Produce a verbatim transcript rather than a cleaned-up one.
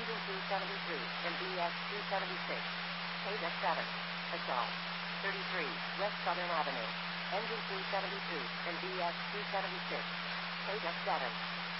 engine two seventy-three, and B S two seventy-six. Page seven. Assault. thirty-three, West Southern Avenue. Engine two seventy-two, and B S two seventy-six. Page seven.